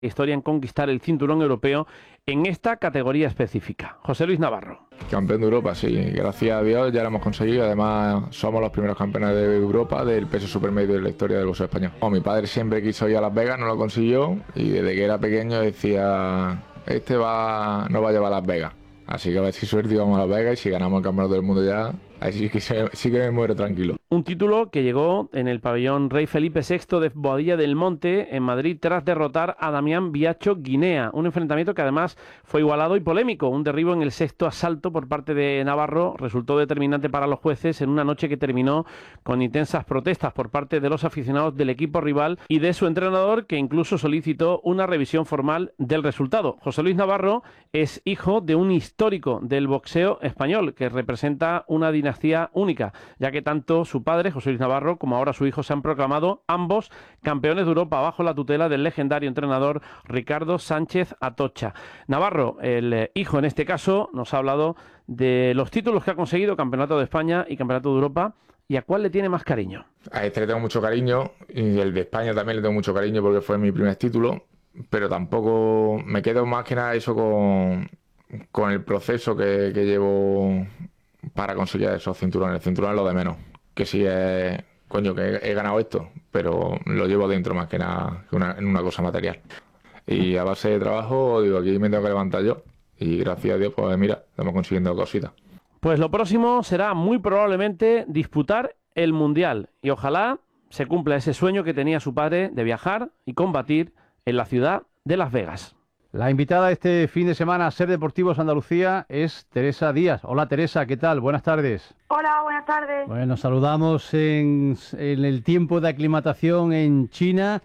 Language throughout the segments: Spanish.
historia en conquistar el cinturón europeo en esta categoría específica. José Luis Navarro. Campeón de Europa, sí, gracias a Dios ya lo hemos conseguido. Además somos los primeros campeones de Europa del peso supermedio de la historia del boxeo español. Mi padre siempre quiso ir a Las Vegas, no lo consiguió, y desde que era pequeño decía, no va a llevar a Las Vegas. Así que a ver si suerte y vamos a Las Vegas, y si ganamos el campeonato del mundo ya, ahí sí que me muero tranquilo. Un título que llegó en el pabellón Rey Felipe VI de Boadilla del Monte, en Madrid, tras derrotar a Damián Biacho Guinea. Un enfrentamiento que además fue igualado y polémico. Un derribo en el sexto asalto por parte de Navarro resultó determinante para los jueces en una noche que terminó con intensas protestas por parte de los aficionados del equipo rival y de su entrenador, que incluso solicitó una revisión formal del resultado. José Luis Navarro es hijo de un histórico del boxeo español que representa una dinastía única, ya que tanto su padre, José Luis Navarro, como ahora su hijo se han proclamado ambos campeones de Europa bajo la tutela del legendario entrenador Ricardo Sánchez Atocha. Navarro, el hijo en este caso, nos ha hablado de los títulos que ha conseguido, Campeonato de España y Campeonato de Europa, y a cuál le tiene más cariño. A este le tengo mucho cariño, y el de España también le tengo mucho cariño porque fue mi primer título, pero tampoco me quedo más que nada eso con el proceso que llevo para conseguir esos cinturones. El cinturón es lo de menos, que sí es, coño, que he ganado esto, pero lo llevo dentro más que nada en una cosa material. Y a base de trabajo, digo, aquí me tengo que levantar yo, y gracias a Dios, pues mira, estamos consiguiendo cositas. Pues lo próximo será muy probablemente disputar el Mundial, y ojalá se cumpla ese sueño que tenía su padre de viajar y combatir en la ciudad de Las Vegas. La invitada este fin de semana a Ser Deportivos Andalucía es Teresa Díaz. Hola Teresa, ¿qué tal? Buenas tardes. Hola, buenas tardes. Bueno, nos saludamos en el tiempo de aclimatación en China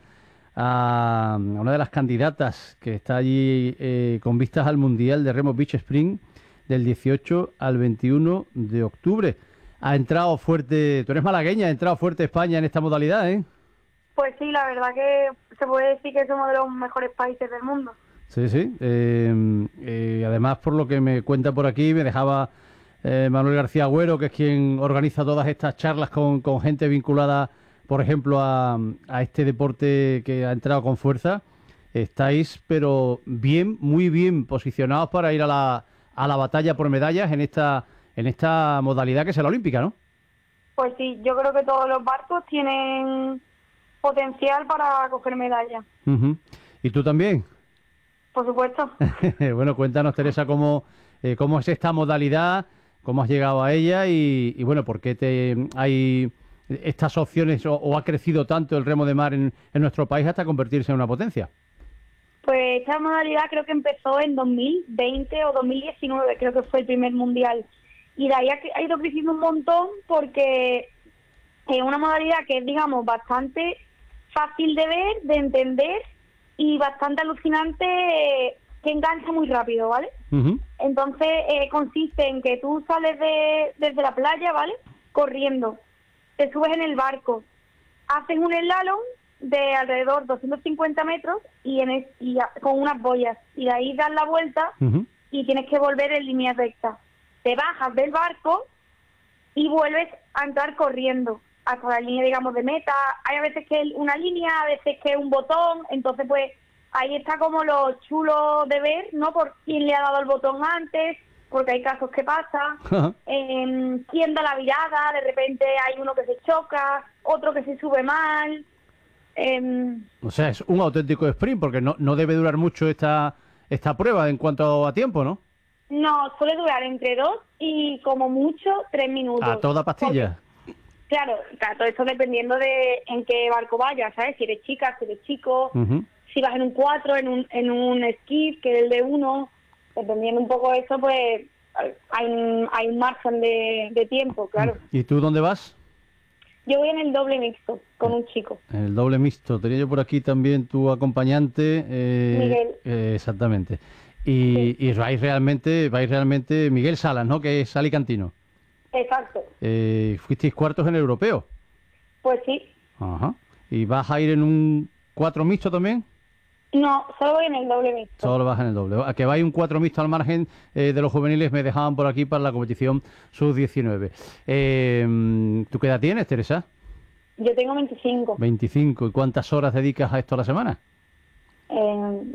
a una de las candidatas que está allí con vistas al Mundial de Remo Beach Spring del 18 al 21 de octubre. Ha entrado fuerte, tú eres malagueña, ha entrado fuerte España en esta modalidad, ¿eh? Pues sí, la verdad que se puede decir que somos de los mejores países del mundo. Sí, sí. Además, por lo que me cuenta por aquí, me dejaba Manuel García Agüero, que es quien organiza todas estas charlas con gente vinculada, por ejemplo, a este deporte que ha entrado con fuerza. Estáis, pero bien, muy bien posicionados para ir a la batalla por medallas en esta modalidad que es la olímpica, ¿no? Pues sí, yo creo que todos los barcos tienen potencial para coger medallas. Uh-huh. ¿Y tú también? Por supuesto. Bueno, cuéntanos, Teresa, cómo es esta modalidad, cómo has llegado a ella y bueno, por qué hay estas opciones o ha crecido tanto el remo de mar en nuestro país hasta convertirse en una potencia. Pues esta modalidad creo que empezó en 2020 o 2019, creo que fue el primer mundial. Y de ahí ha ido creciendo un montón porque es una modalidad que es, digamos, bastante fácil de ver, de entender y bastante alucinante, que engancha muy rápido, ¿vale? Uh-huh. Entonces consiste en que tú sales desde la playa, ¿vale? Corriendo, te subes en el barco, haces un slalom de alrededor 250 metros con unas boyas, y de ahí das la vuelta. Uh-huh. Y tienes que volver en línea recta. Te bajas del barco y vuelves a entrar corriendo hasta la línea, digamos, de meta. Hay a veces que es una línea, a veces que es un botón, entonces pues ahí está como lo chulo de ver, ¿no? Por quién le ha dado el botón antes, porque hay casos que pasa, quién da la virada, de repente hay uno que se choca, otro que se sube mal. O sea, es un auténtico sprint, porque no debe durar mucho esta prueba en cuanto a tiempo, ¿no? No, suele durar entre 2 y como mucho 3 minutos. ¿A toda pastilla? Claro, todo eso dependiendo de en qué barco vayas, ¿sabes? Si eres chica, si eres chico, uh-huh. Si vas en un 4, en un skiff, que es el de 1, dependiendo un poco de eso, pues hay un margen de tiempo, claro. ¿Y tú dónde vas? Yo voy en el doble mixto, con un chico. En el doble mixto. Tenía yo por aquí también tu acompañante. Miguel. Exactamente. Y vais realmente Miguel Salas, ¿no? Que es alicantino. Exacto. ¿Fuisteis cuartos en el europeo? Pues sí. Ajá. ¿Y vas a ir en un 4 mixto también? No, solo voy en el doble mixto. Solo vas en el doble. A que vais un 4 mixto al margen de los juveniles, me dejaban por aquí para la competición sub-19. ¿Tú qué edad tienes, Teresa? Yo tengo 25. 25. ¿Y cuántas horas dedicas a esto a la semana? en